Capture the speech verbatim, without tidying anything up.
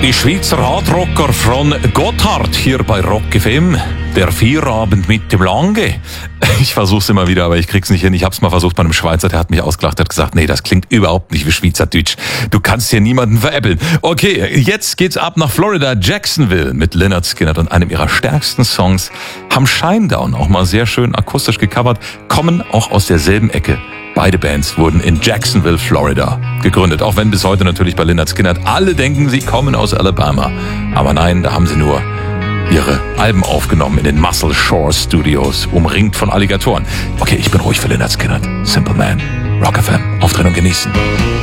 Die Schweizer Hardrocker von Gotthard hier bei Rock F M. Der Vierabend mit dem Lange. Ich versuch's immer wieder, aber ich krieg's nicht hin. Ich hab's mal versucht bei einem Schweizer, der hat mich ausgelacht, hat gesagt, nee, das klingt überhaupt nicht wie Schweizerdeutsch. Du kannst hier niemanden veräppeln. Okay, jetzt geht's ab nach Florida, Jacksonville mit Lynyrd Skynyrd und einem ihrer stärksten Songs. Haben Shinedown auch mal sehr schön akustisch gecovert, kommen auch aus derselben Ecke. Beide Bands wurden in Jacksonville, Florida gegründet. Auch wenn bis heute natürlich bei Lynyrd Skynyrd alle denken, sie kommen aus Alabama. Aber nein, da haben sie nur ihre Alben aufgenommen in den Muscle Shore Studios, umringt von Alligatoren. Okay, ich bin ruhig für Lynyrd Skynyrd. Simple Man, Rock F M, auftreten und genießen.